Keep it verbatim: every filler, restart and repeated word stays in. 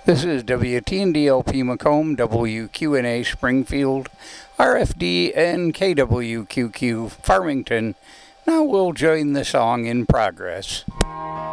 This is W T N D L P Macomb, W Q N A Springfield, R F D, and K W Q Q Farmington. Now we'll join the song in progress.